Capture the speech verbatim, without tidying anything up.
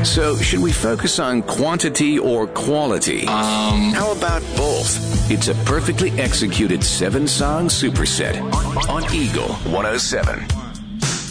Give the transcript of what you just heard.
So, should we focus on quantity or quality? Um, How about both? It's a perfectly executed seven-song superset on Eagle one oh seven.